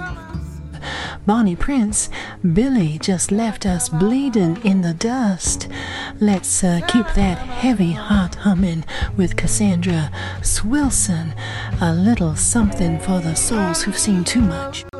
Bonnie Prince, Billy just left us bleeding in the dust. Let's keep that heavy heart humming with Cassandra Swilson. A little something for the souls who've seen too much.